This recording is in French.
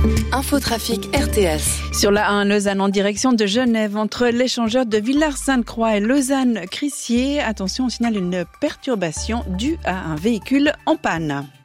Infotrafic RTS. Sur la 1 Lausanne en direction de Genève, entre l'échangeur de Villars-Sainte-Croix et Lausanne-Crissier, attention, on signale une perturbation due à un véhicule en panne.